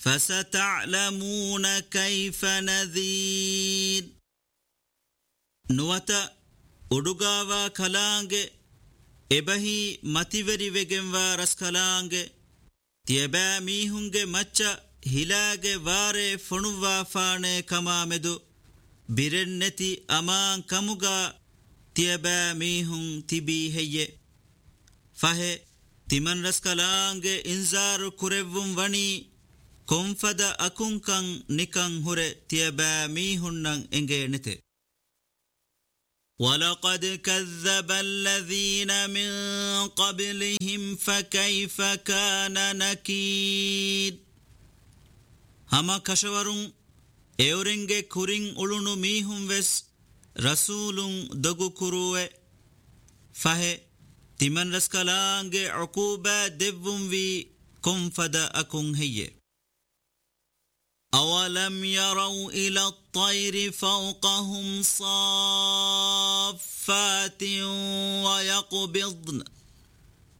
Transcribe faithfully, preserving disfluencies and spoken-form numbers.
فستعلمون كيف نذير نوتا أدوغاوا كلانجي إبهي متيوري وگنوا رس كلانجي تيبا ميهنگي مچا هلاگي واري فنوا فاني كمامدو بيرنتي أمان كموغا تيبا ميهن تبي هي فهي تمن رس كلانجي انزار كوريوم وني كونفدا أكونكن نكن هوري تيبا ميهنن انگي نتي ولقد كذب الذين من قبلهم فكيف كان نكير هما كشورون ايورنگه كورين اولونو ميهم وس رسولون دغو كروه فه تمن رسكلانگه عقوبة دبون في كنفدا أكون هي أولم يروا إلى الطير فوقهم صافات ويقبضن